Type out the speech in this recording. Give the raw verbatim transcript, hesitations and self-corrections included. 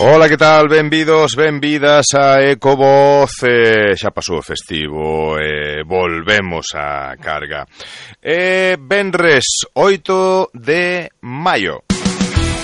Ola, que tal? Benvidos, benvidas a Ecovoz. eh, Xa pasou o festivo, eh, volvemos á carga. eh, Venres oito de maio.